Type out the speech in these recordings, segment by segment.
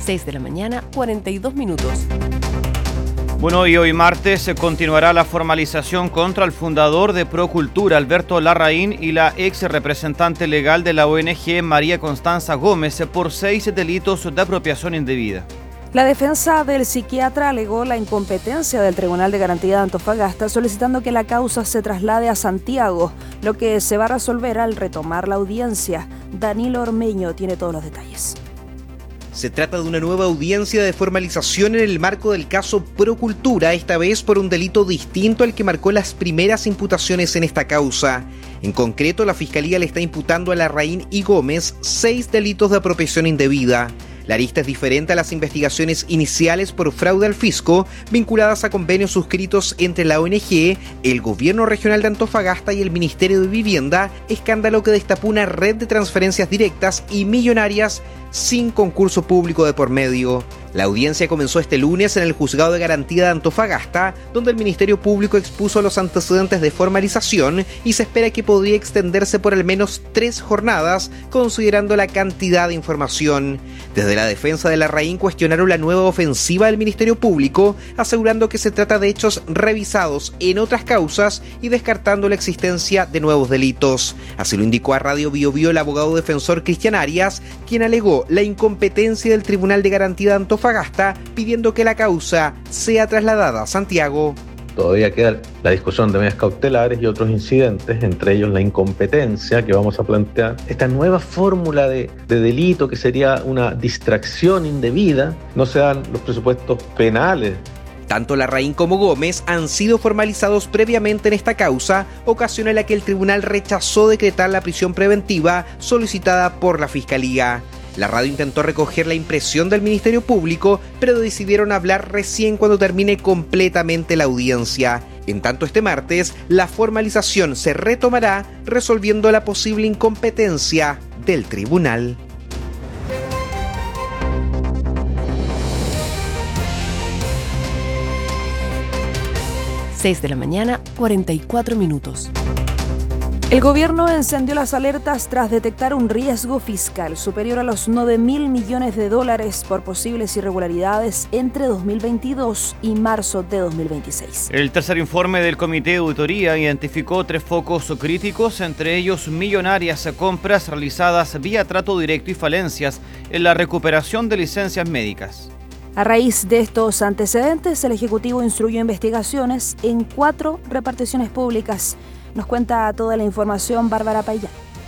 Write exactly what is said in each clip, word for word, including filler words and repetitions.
seis de la mañana, cuarenta y dos minutos. Bueno, y hoy martes se continuará la formalización contra el fundador de Procultura, Alberto Larraín, y la ex representante legal de la O N G, María Constanza Gómez, por seis delitos de apropiación indebida. La defensa del psiquiatra alegó la incompetencia del Tribunal de Garantía de Antofagasta, solicitando que la causa se traslade a Santiago, lo que se va a resolver al retomar la audiencia. Danilo Ormeño tiene todos los detalles. Se trata de una nueva audiencia de formalización en el marco del caso Procultura, esta vez por un delito distinto al que marcó las primeras imputaciones en esta causa. En concreto, la Fiscalía le está imputando a Larraín y Gómez seis delitos de apropiación indebida. La arista es diferente a las investigaciones iniciales por fraude al fisco vinculadas a convenios suscritos entre la O N G, el Gobierno Regional de Antofagasta y el Ministerio de Vivienda, escándalo que destapó una red de transferencias directas y millonarias sin concurso público de por medio. La audiencia comenzó este lunes en el Juzgado de Garantía de Antofagasta, donde el Ministerio Público expuso los antecedentes de formalización y se espera que podría extenderse por al menos tres jornadas, considerando la cantidad de información. Desde la defensa de Larraín cuestionaron la nueva ofensiva del Ministerio Público, asegurando que se trata de hechos revisados en otras causas y descartando la existencia de nuevos delitos. Así lo indicó a Radio Bio Bio el abogado defensor Cristian Arias, quien alegó la incompetencia del Tribunal de Garantía de Antofagasta, pidiendo que la causa sea trasladada a Santiago. Todavía queda la discusión de medidas cautelares y otros incidentes, entre ellos la incompetencia que vamos a plantear. Esta nueva fórmula de, de delito que sería una distracción indebida, no se dan los presupuestos penales. Tanto Larraín como Gómez han sido formalizados previamente en esta causa, ocasión en la que el tribunal rechazó decretar la prisión preventiva solicitada por la Fiscalía. La radio intentó recoger la impresión del Ministerio Público, pero decidieron hablar recién cuando termine completamente la audiencia. En tanto, este martes, la formalización se retomará, resolviendo la posible incompetencia del tribunal. seis de la mañana, cuarenta y cuatro minutos. El gobierno encendió las alertas tras detectar un riesgo fiscal superior a los nueve mil millones de dólares por posibles irregularidades entre dos mil veintidós y marzo de dos mil veintiséis. El tercer informe del Comité de Auditoría identificó tres focos críticos, entre ellos millonarias compras realizadas vía trato directo y falencias en la recuperación de licencias médicas. A raíz de estos antecedentes, el Ejecutivo instruyó investigaciones en cuatro reparticiones públicas. Nos cuenta toda la información Bárbara Payán.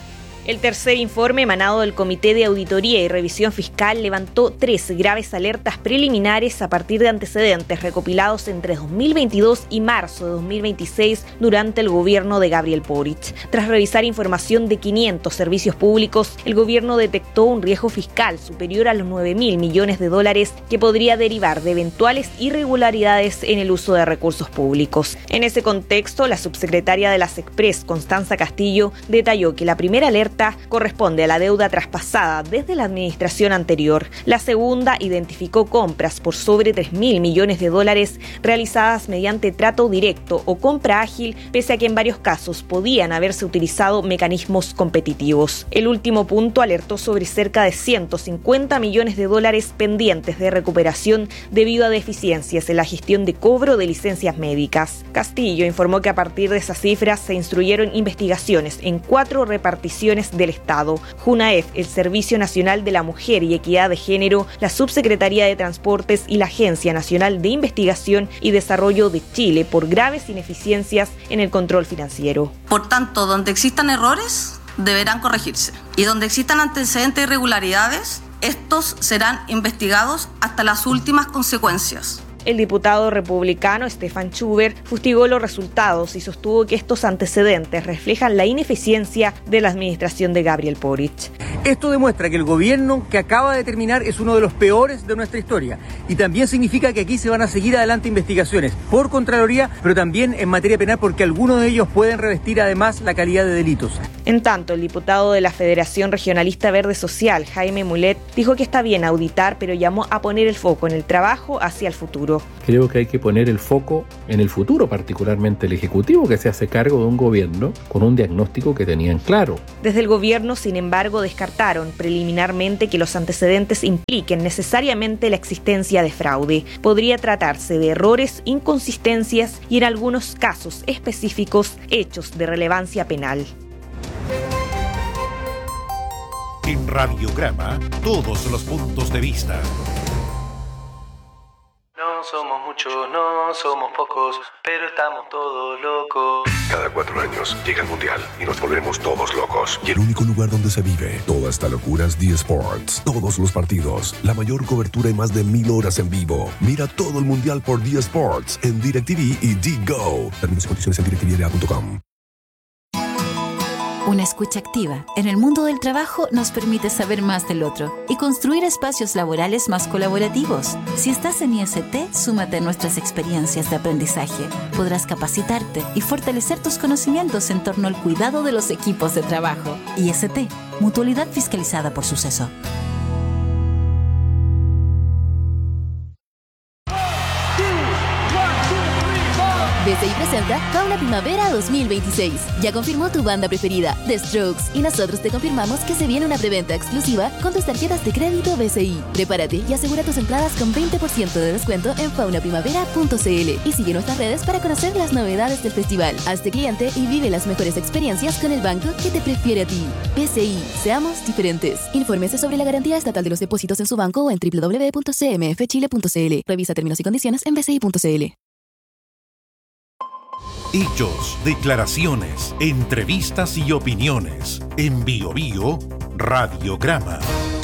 El tercer informe emanado del Comité de Auditoría y Revisión Fiscal levantó tres graves alertas preliminares a partir de antecedentes recopilados entre dos mil veintidós y marzo de dos mil veintiséis durante el gobierno de Gabriel Boric. Tras revisar información de quinientos servicios públicos, el gobierno detectó un riesgo fiscal superior a los nueve mil millones de dólares que podría derivar de eventuales irregularidades en el uso de recursos públicos. En ese contexto, la subsecretaria de la SECPRES, Constanza Castillo, detalló que la primera alerta corresponde a la deuda traspasada desde la administración anterior. La segunda identificó compras por sobre tres mil millones de dólares realizadas mediante trato directo o compra ágil, pese a que en varios casos podían haberse utilizado mecanismos competitivos. El último punto alertó sobre cerca de ciento cincuenta millones de dólares pendientes de recuperación debido a deficiencias en la gestión de cobro de licencias médicas. Castillo informó que a partir de esas cifras se instruyeron investigaciones en cuatro reparticiones del Estado: JUNAEF, el Servicio Nacional de la Mujer y Equidad de Género, la Subsecretaría de Transportes y la Agencia Nacional de Investigación y Desarrollo de Chile por graves ineficiencias en el control financiero. Por tanto, donde existan errores, deberán corregirse. Y donde existan antecedentes de irregularidades, estos serán investigados hasta las últimas consecuencias. El diputado republicano Stefan Schubert fustigó los resultados y sostuvo que estos antecedentes reflejan la ineficiencia de la administración de Gabriel Boric. Esto demuestra que el gobierno que acaba de terminar es uno de los peores de nuestra historia, y también significa que aquí se van a seguir adelante investigaciones por Contraloría, pero también en materia penal, porque algunos de ellos pueden revestir además la calidad de delitos. En tanto, el diputado de la Federación Regionalista Verde Social, Jaime Mulet, dijo que está bien auditar, pero llamó a poner el foco en el trabajo hacia el futuro. futuro. Creo que hay que poner el foco en el futuro, particularmente el Ejecutivo, que se hace cargo de un gobierno con un diagnóstico que tenían claro. Desde el gobierno, sin embargo, descartaron preliminarmente que los antecedentes impliquen necesariamente la existencia de fraude. Podría tratarse de errores, inconsistencias y en algunos casos específicos hechos de relevancia penal. En Radiograma, todos los puntos de vista. No somos muchos, no somos pocos, pero estamos todos locos. Cada cuatro años llega el Mundial y nos volvemos todos locos. Y el único lugar donde se vive toda esta locura es D-Sports. Todos los partidos, la mayor cobertura y más de mil horas en vivo. Mira todo el Mundial por D-Sports en DirecTV y D-Go. Términos y condiciones en direct t v l a punto com. Una escucha activa en el mundo del trabajo nos permite saber más del otro y construir espacios laborales más colaborativos. Si estás en I S T, súmate a nuestras experiencias de aprendizaje. Podrás capacitarte y fortalecer tus conocimientos en torno al cuidado de los equipos de trabajo. I S T, Mutualidad Fiscalizada por Suceso. B C I presenta Fauna Primavera dos mil veintiséis. Ya confirmó tu banda preferida, The Strokes, y nosotros te confirmamos que se viene una preventa exclusiva con tus tarjetas de crédito B C I. Prepárate y asegura tus entradas con veinte por ciento de descuento en fauna primavera punto c l y sigue nuestras redes para conocer las novedades del festival. Hazte cliente y vive las mejores experiencias con el banco que te prefiere a ti. B C I, seamos diferentes. Infórmese sobre la garantía estatal de los depósitos en su banco o en w w w punto c m f chile punto c l. Revisa términos y condiciones en b c i punto c l. Hechos, declaraciones, entrevistas y opiniones. En Bio Bio, Radiograma.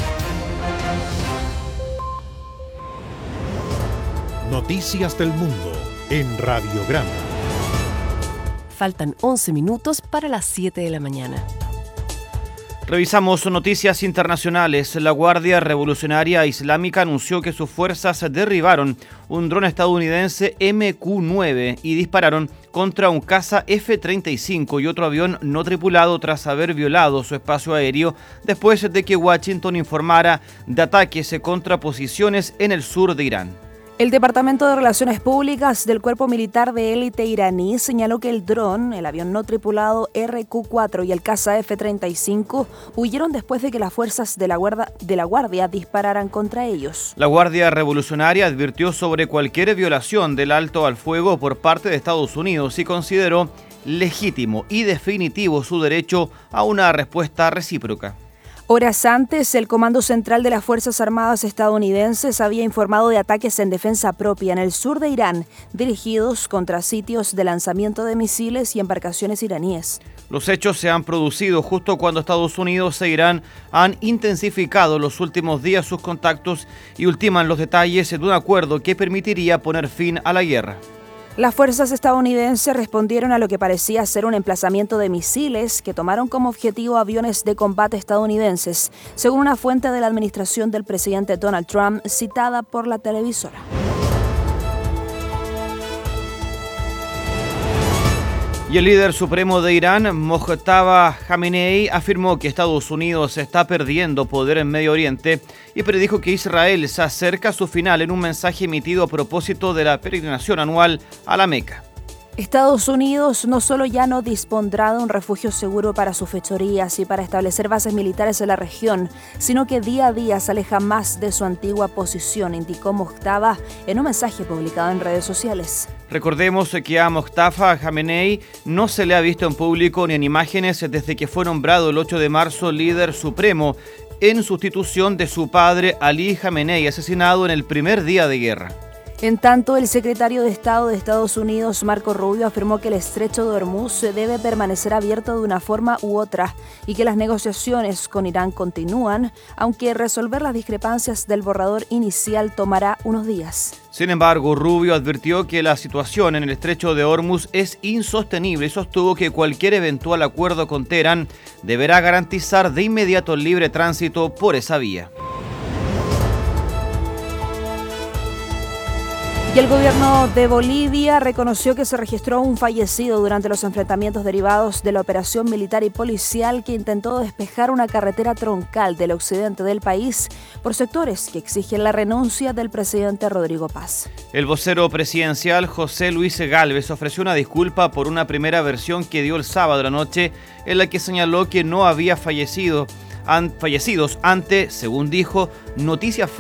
Noticias del mundo en Radiograma. Faltan once minutos para las siete de la mañana. Revisamos noticias internacionales. La Guardia Revolucionaria Islámica anunció que sus fuerzas derribaron un dron estadounidense M Q nueve y dispararon contra un caza F treinta y cinco y otro avión no tripulado tras haber violado su espacio aéreo después de que Washington informara de ataques contra posiciones en el sur de Irán. El Departamento de Relaciones Públicas del Cuerpo Militar de Élite iraní señaló que el dron, el avión no tripulado R Q cuatro y el caza F treinta y cinco huyeron después de que las fuerzas de la, guarda, de la Guardia dispararan contra ellos. La Guardia Revolucionaria advirtió sobre cualquier violación del alto al fuego por parte de Estados Unidos y consideró legítimo y definitivo su derecho a una respuesta recíproca. Horas antes, el Comando Central de las Fuerzas Armadas estadounidenses había informado de ataques en defensa propia en el sur de Irán, dirigidos contra sitios de lanzamiento de misiles y embarcaciones iraníes. Los hechos se han producido justo cuando Estados Unidos e Irán han intensificado los últimos días sus contactos y ultiman los detalles de un acuerdo que permitiría poner fin a la guerra. Las fuerzas estadounidenses respondieron a lo que parecía ser un emplazamiento de misiles que tomaron como objetivo aviones de combate estadounidenses, según una fuente de la administración del presidente Donald Trump citada por la televisora. Y el líder supremo de Irán, Mojtaba Khamenei, afirmó que Estados Unidos está perdiendo poder en Medio Oriente y predijo que Israel se acerca a su final en un mensaje emitido a propósito de la peregrinación anual a la Meca. Estados Unidos no solo ya no dispondrá de un refugio seguro para sus fechorías y para establecer bases militares en la región, sino que día a día se aleja más de su antigua posición, indicó Mojtaba en un mensaje publicado en redes sociales. Recordemos que a Mojtaba Khamenei no se le ha visto en público ni en imágenes desde que fue nombrado el ocho de marzo líder supremo en sustitución de su padre Ali Khamenei, asesinado en el primer día de guerra. En tanto, el secretario de Estado de Estados Unidos, Marco Rubio, afirmó que el estrecho de Hormuz debe permanecer abierto de una forma u otra y que las negociaciones con Irán continúan, aunque resolver las discrepancias del borrador inicial tomará unos días. Sin embargo, Rubio advirtió que la situación en el estrecho de Hormuz es insostenible y sostuvo que cualquier eventual acuerdo con Teherán deberá garantizar de inmediato el libre tránsito por esa vía. Y el gobierno de Bolivia reconoció que se registró un fallecido durante los enfrentamientos derivados de la operación militar y policial que intentó despejar una carretera troncal del occidente del país por sectores que exigen la renuncia del presidente Rodrigo Paz. El vocero presidencial José Luis Gálvez ofreció una disculpa por una primera versión que dio el sábado de la noche en la que señaló que no había fallecido, an, fallecidos ante, según dijo, noticias